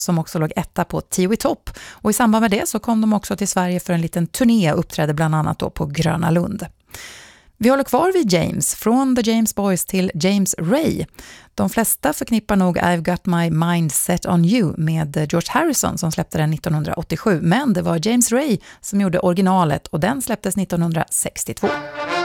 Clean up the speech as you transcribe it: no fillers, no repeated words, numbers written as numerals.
som också låg etta på 10 i topp. Och i samband med det så kom de också till Sverige för en liten turné och uppträdde bland annat då på Gröna Lund. Vi håller kvar vid James, från The James Boys till James Ray. De flesta förknippar nog I've Got My Mind Set On You med George Harrison som släppte den 1987. Men det var James Ray som gjorde originalet och den släpptes 1962.